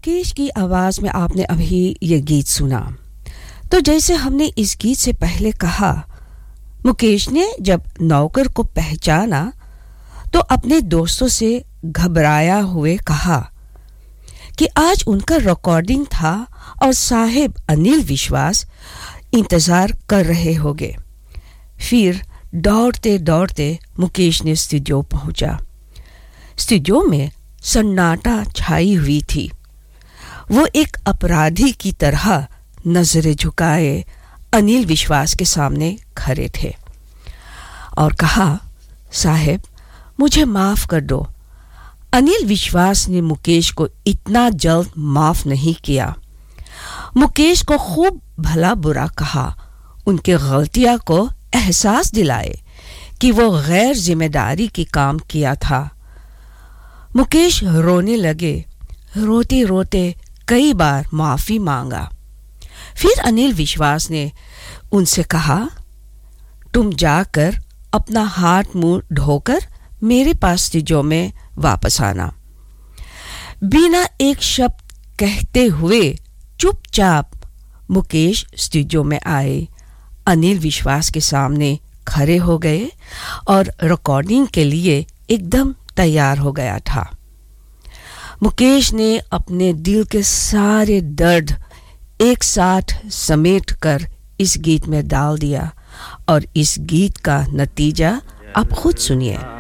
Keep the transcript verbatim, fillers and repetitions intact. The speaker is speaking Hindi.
मुकेश की आवाज में आपने अभी ये गीत सुना। तो जैसे हमने इस गीत से पहले कहा, मुकेश ने जब नौकर को पहचाना तो अपने दोस्तों से घबराया हुए कहा कि आज उनका रिकॉर्डिंग था और साहिब अनिल विश्वास इंतजार कर रहे होंगे। फिर दौड़ते दौड़ते मुकेश ने स्टूडियो पहुंचा। स्टूडियो में सन्नाटा छाई हुई थी। वो एक अपराधी की तरह नजरें झुकाए अनिल विश्वास के सामने खड़े थे और कहा, साहब मुझे माफ कर दो। अनिल विश्वास ने मुकेश को इतना जल्द माफ नहीं किया। मुकेश को खूब भला बुरा कहा, उनके गलतियां को एहसास दिलाए कि वो गैर जिम्मेदारी की काम किया था। मुकेश रोने लगे, रोते रोते कई बार माफी मांगा। फिर अनिल विश्वास ने उनसे कहा, तुम जाकर अपना हाथ मुंह धोकर मेरे पास स्टूडियो में वापस आना। बिना एक शब्द कहते हुए चुपचाप मुकेश स्टूडियो में आए, अनिल विश्वास के सामने खड़े हो गए और रिकॉर्डिंग के लिए एकदम तैयार हो गया था। मुकेश ने अपने दिल के सारे दर्द एक साथ समेटकर इस गीत में डाल दिया और इस गीत का नतीजा आप खुद सुनिए।